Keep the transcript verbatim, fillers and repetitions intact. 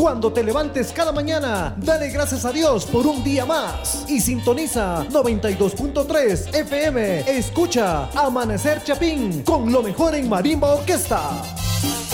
Cuando te levantes cada mañana, dale gracias a Dios por un día más. Y sintoniza noventa y dos punto tres F M. Escucha Amanecer Chapín con lo mejor en Marimba Orquesta.